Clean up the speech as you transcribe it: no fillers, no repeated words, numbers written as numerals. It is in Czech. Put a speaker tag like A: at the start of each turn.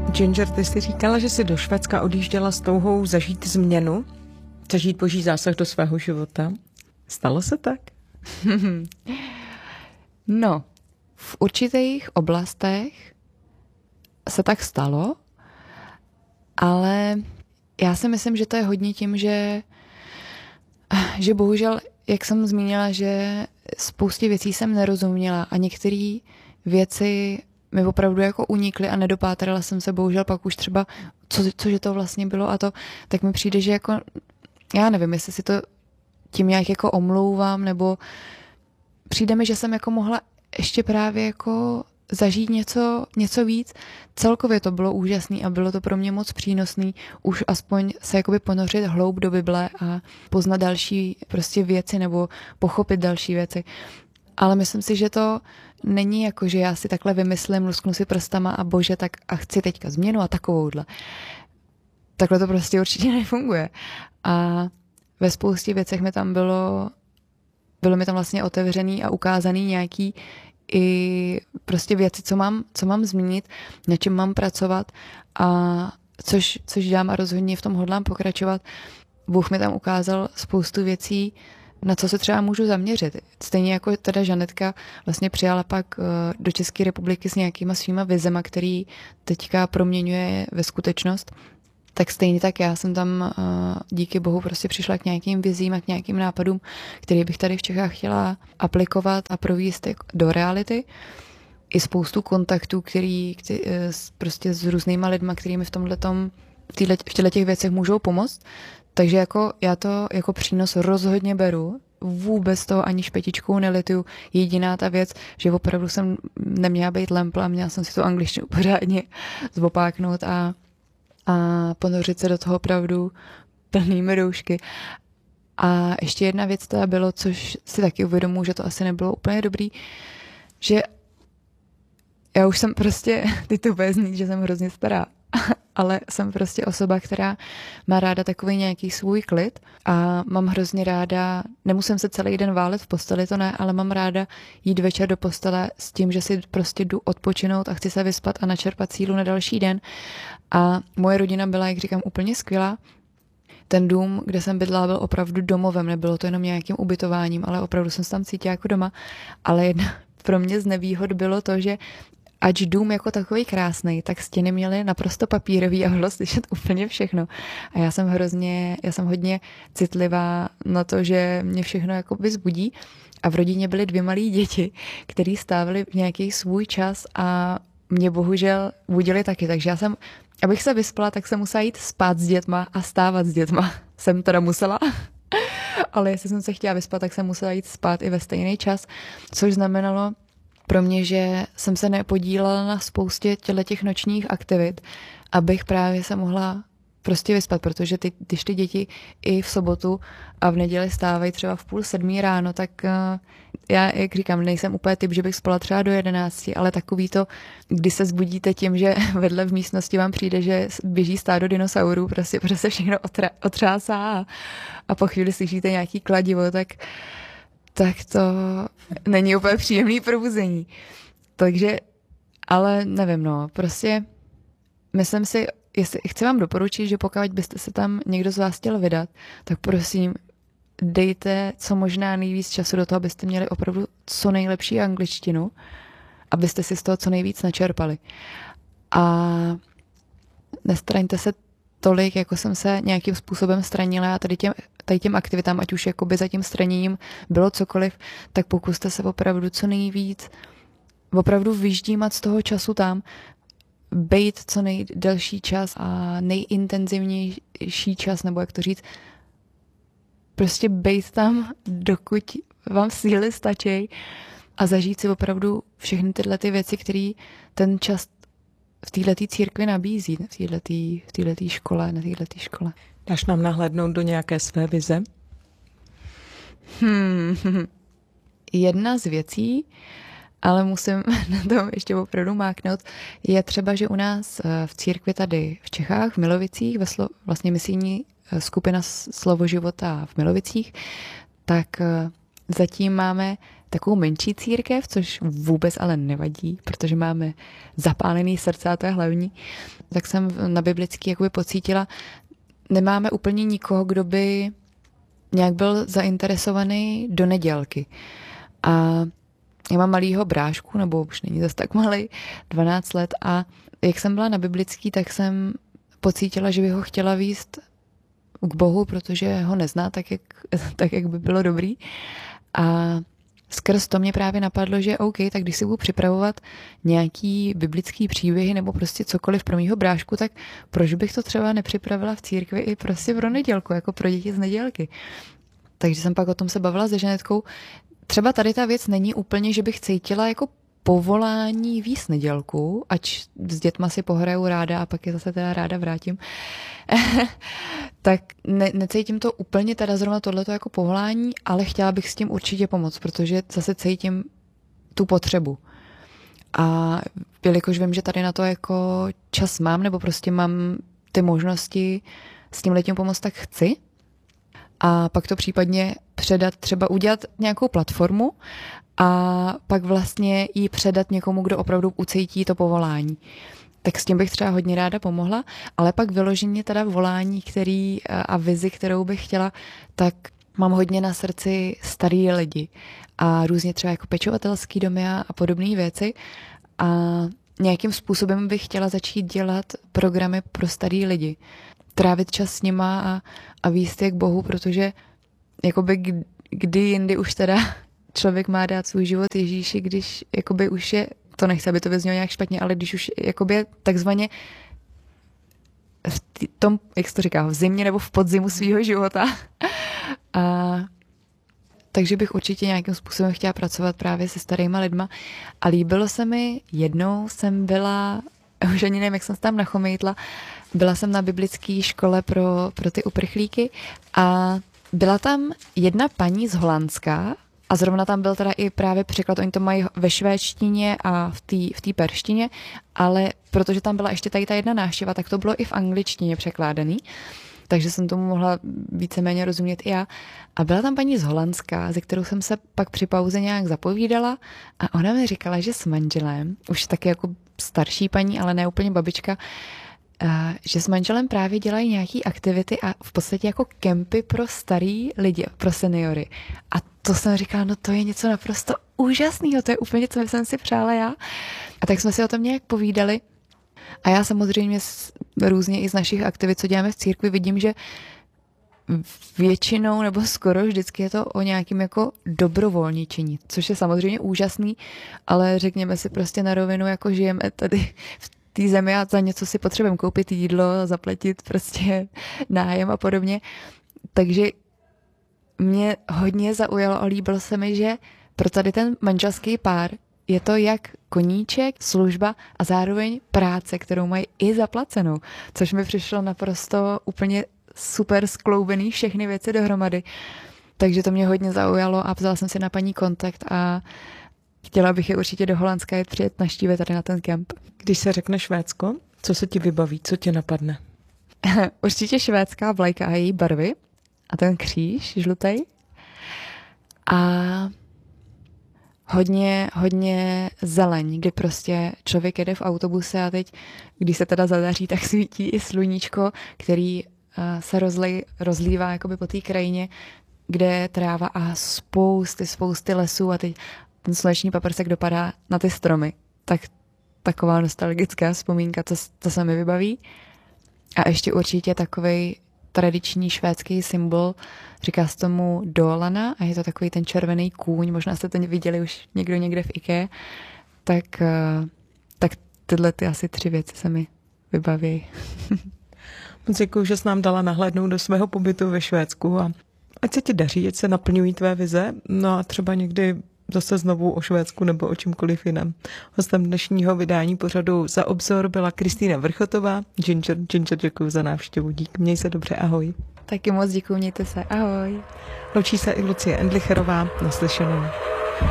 A: Ginger, ty jsi říkala, že jsi do Švédska odjížděla s touhou zažít změnu, zažít boží zásah do svého života. Stalo se tak?
B: No, v určitých oblastech se tak stalo, ale já si myslím, že to je hodně tím, že bohužel, jak jsem zmínila, že spoustě věcí jsem nerozuměla a některé věci mi opravdu jako unikly a nedopátrala jsem se bohužel pak už třeba, cože to vlastně bylo a to, tak mi přijde, že jako, já nevím, jestli si to tím nějak jako omlouvám, nebo přijde mi, že jsem jako mohla ještě právě jako zažít něco víc. Celkově to bylo úžasný a bylo to pro mě moc přínosný už aspoň se jakoby ponořit hloub do Bible a poznat další prostě věci nebo pochopit další věci. Ale myslím si, že to není jako, že já si takhle vymyslím, lusknu si prstama a bože, tak a chci teďka změnu a takovouhle. Takhle to prostě určitě nefunguje. A ve spoustě věcech mi tam bylo mi tam vlastně otevřený a ukázaný nějaký i prostě věci, co mám zmínit, na čem mám pracovat a což dělám a rozhodně v tom hodlám pokračovat. Bůh mi tam ukázal spoustu věcí, na co se třeba můžu zaměřit. Stejně jako teda Žanetka vlastně přijala pak do České republiky s nějakýma svýma vizema, který teďka proměňuje ve skutečnost. Tak stejně tak já jsem tam díky Bohu prostě přišla k nějakým vizím a k nějakým nápadům, který bych tady v Čechách chtěla aplikovat a provést do reality. I spoustu kontaktů, který prostě s různýma lidma, kterými v těchto věcech můžou pomoct. Takže jako já to jako přínos rozhodně beru. Vůbec toho ani špetičkou nelituju. Jediná ta věc, že opravdu jsem neměla být lempl a měla jsem si tu angličtinu pořádně zopáknout a ponořit se do toho opravdu plnými roušky. A ještě jedna věc teda bylo, což si taky uvědomuji, že to asi nebylo úplně dobrý, že já už jsem prostě, ty to bude znít, že jsem hrozně stará, ale jsem prostě osoba, která má ráda takový nějaký svůj klid a mám hrozně ráda, nemusím se celý den válet v posteli, to ne, ale mám ráda jít večer do postele s tím, že si prostě jdu odpočinout a chci se vyspat a načerpat sílu na další den. A moje rodina byla, jak říkám, úplně skvělá. Ten dům, kde jsem bydlela, byl opravdu domovem, nebylo to jenom nějakým ubytováním, ale opravdu jsem se tam cítila jako doma. Ale jedna pro mě z nevýhod bylo to, že ač dům jako takový krásný, tak stěny měly naprosto papírový a bylo slyšet úplně všechno. A já jsem hodně citlivá na to, že mě všechno jako vzbudí. A v rodině byly 2 malé děti, které stávaly v nějaký svůj čas a mě bohužel budili taky. Takže já jsem, abych se vyspala, tak jsem musela jít spát s dětma a stávat s dětma. Jsem teda musela. Ale jestli jsem se chtěla vyspat, tak jsem musela jít spát i ve stejný čas, což znamenalo pro mě, že jsem se nepodílela na spoustě těch nočních aktivit, abych právě se mohla prostě vyspat, protože když ty děti i v sobotu a v neděli stávají třeba v 6:30 ráno, tak já, jak říkám, nejsem úplně typ, že bych spala třeba do 11, ale takový to, kdy se zbudíte tím, že vedle v místnosti vám přijde, že běží stádo dinosaurů, prostě se všechno otřásá a po chvíli slyšíte nějaký kladivo, tak to není úplně příjemný probuzení. Takže, ale nevím, no, prostě myslím si, chci vám doporučit, že pokud byste se tam někdo z vás chtěl vydat, tak prosím, dejte co možná nejvíc času do toho, abyste měli opravdu co nejlepší angličtinu, abyste si z toho co nejvíc načerpali. A nestraňte se tolik, jako jsem se nějakým způsobem stranila a tady těm aktivitám, ať už jakoby za tím straněním bylo cokoliv, tak pokuste se opravdu co nejvíc opravdu vyždímat z toho času tam, bejt co nejdelší čas a nejintenzivnější čas, nebo jak to říct, prostě bejt tam, dokud vám síly stačí a zažít si opravdu všechny tyhle ty věci, které ten čas v této církvi nabízí, v této škole, na této škole.
A: Dáš nám nahlédnout do nějaké své vize?
B: Jedna z věcí, ale musím na tom ještě opravdu máknout, je třeba, že u nás v církvi tady v Čechách, v Milovicích, vlastně misijní skupina Slovo života v Milovicích, tak zatím máme takovou menší církev, což vůbec ale nevadí, protože máme zapálený srdce a to je hlavní. Tak jsem na biblický jakoby pocítila, nemáme úplně nikoho, kdo by nějak byl zainteresovaný do nedělky. A já mám malýho brášku, nebo už není zase tak malý, 12 let a jak jsem byla na biblický, tak jsem pocítila, že bych ho chtěla vést k Bohu, protože ho nezná tak, jak by bylo dobrý. A skrz to mě právě napadlo, že OK, tak když si budu připravovat nějaký biblický příběhy nebo prostě cokoliv pro mýho brášku, tak proč bych to třeba nepřipravila v církvi i prostě pro nedělku, jako pro děti z nedělky. Takže jsem pak o tom se bavila se Žanetkou. Třeba tady ta věc není úplně, že bych cítila jako povolání víc nedělku, ať s dětma si pohraju ráda a pak je zase teda ráda vrátím, tak necítím to úplně teda zrovna tohleto jako povolání, ale chtěla bych s tím určitě pomoct, protože zase cítím tu potřebu. A jelikož vím, že tady na to jako čas mám, nebo prostě mám ty možnosti s tím letím pomoct, tak chci. A pak to případně předat, třeba udělat nějakou platformu a pak vlastně ji předat někomu, kdo opravdu ucítí to povolání. Tak s tím bych třeba hodně ráda pomohla, ale pak vyloženě teda volání, a vizi, kterou bych chtěla, tak mám hodně na srdci starý lidi a různě třeba jako pečovatelský domy a podobné věci a nějakým způsobem bych chtěla začít dělat programy pro starý lidi. Trávit čas s nima a vést je k Bohu, protože jakoby kdy jindy už teda člověk má dát svůj život Ježíši, když jakoby už je, to nechci, aby to vyznělo nějak špatně, ale když už jakoby je takzvaně v tom, jak se to říká, v zimě nebo v podzimu svýho života. A takže bych určitě nějakým způsobem chtěla pracovat právě se starýma lidma. A líbilo se mi, jednou jsem byla, už ani nevím, jak jsem se tam nachomejtla, byla jsem na biblické škole pro ty uprchlíky a byla tam jedna paní z Holandska a zrovna tam byl teda i právě překlad, oni to mají ve švédštině a v té perštině, ale protože tam byla ještě tady ta jedna návštěva, tak to bylo i v angličtině překládaný, takže jsem tomu mohla víceméně rozumět i já. A byla tam paní z Holandska, se kterou jsem se pak při pauze nějak zapovídala a ona mi říkala, že s manželem, už taky jako starší paní, ale ne úplně babička, že s manželem právě dělají nějaký aktivity a v podstatě jako kempy pro starý lidi, pro seniory. A to jsem říkala, no to je něco naprosto úžasného, to je úplně, co jsem si přála já. A tak jsme si o tom nějak povídali. A já samozřejmě různě i z našich aktivit, co děláme v církvi, vidím, že většinou nebo skoro vždycky je to o nějakým jako dobrovolničení, což je samozřejmě úžasný, ale řekněme si prostě na rovinu, jako žijeme tady v té zemi a za něco si potřebujeme koupit jídlo, zaplatit prostě nájem a podobně. Takže mě hodně zaujalo a líbilo se mi, že pro tady ten manželský pár je to jak koníček, služba a zároveň práce, kterou mají i zaplacenou, což mi přišlo naprosto úplně super skloubený všechny věci dohromady. Takže to mě hodně zaujalo a vzala jsem si na paní kontakt a chtěla bych je určitě do Holandska přijet naštívit tady na ten kemp.
A: Když se řekne Švédsko, co se ti vybaví, co tě napadne?
B: Určitě švédská vlajka a její barvy a ten kříž žlutej. A hodně zeleň, kdy prostě člověk jede v autobuse a teď, když se teda zadaří, tak svítí i sluníčko, který se rozlívá jakoby po té krajině, kde je tráva a spousty lesů a teď ten sluneční paprsek dopadá na ty stromy. Tak taková nostalgická vzpomínka, to se mi vybaví. A ještě určitě takovej tradiční švédský symbol, říká se tomu Dolana a je to takový ten červený kůň, možná jste to viděli už někde v IKEA, tak tyhle ty asi 3 věci se mi vybaví.
A: Moc děkuju, že jsi nám dala nahlédnout do svého pobytu ve Švédsku a ať se ti daří, ať se naplňují tvé vize, no a třeba někdy zase znovu o Švédsku nebo o čímkoliv jiném. Hostem dnešního vydání pořadu Za obzor byla Kristýna Vrchotová. Ginger, děkuji za návštěvu. Dík, měj se dobře, ahoj.
B: Taky moc děkuji, mějte se, ahoj.
A: Loučí se i Lucie Endlicherová, naslyšenou.